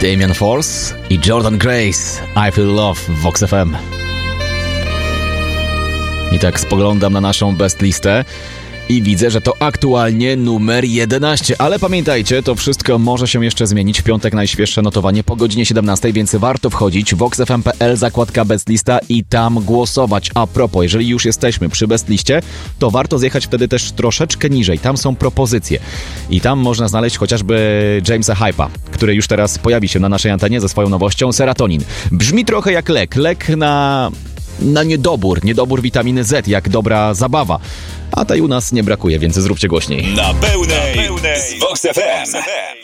Damian Force i Jordan Grace. I Feel Love w Vox FM. I tak spoglądam na naszą best listę i widzę, że to aktualnie numer 11. Ale pamiętajcie, to wszystko może się jeszcze zmienić. W piątek najświeższe notowanie po godzinie 17, więc warto wchodzić voxfm.pl, zakładka best lista i tam głosować. A propos, jeżeli już jesteśmy przy best liście, to warto zjechać wtedy też troszeczkę niżej. Tam są propozycje. I tam można znaleźć chociażby Jamesa Hype'a, który już teraz pojawi się na naszej antenie ze swoją nowością Serotonin. Brzmi trochę jak lek na niedobór witaminy Z, jak dobra zabawa. A tej u nas nie brakuje, więc zróbcie głośniej. Na pełnej z Vox FM.